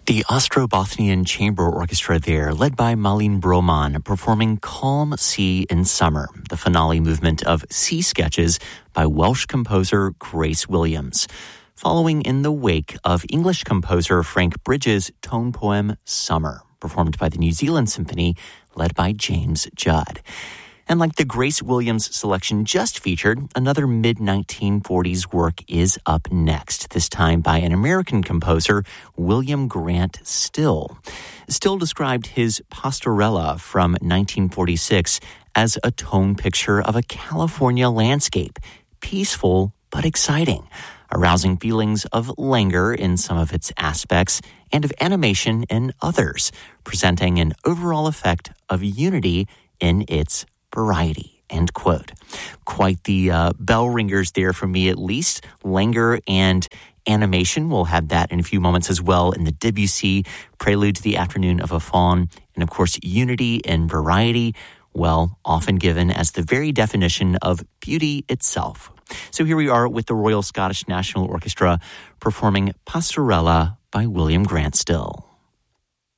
The Ostrobothnian Chamber Orchestra there, led by Malin Broman, performing Calm Sea in Summer, the finale movement of Sea Sketches by Welsh composer Grace Williams, following in the wake of English composer Frank Bridges' tone poem Summer, performed by the New Zealand Symphony, led by James Judd. And like the Grace Williams selection just featured, another mid-1940s work is up next, this time by an American composer, William Grant Still. Still described his Pastorella from 1946 as a tone picture of a California landscape, peaceful but exciting, arousing feelings of languor in some of its aspects and of animation in others, presenting an overall effect of unity in its variety, end quote. Quite the bell ringers there for me, at least. Languor and animation. We'll have that in a few moments as well in the Debussy Prelude to the Afternoon of a Faun. And of course, unity and variety, well, often given as the very definition of beauty itself. So here we are with the Royal Scottish National Orchestra performing Pastorella by William Grant Still.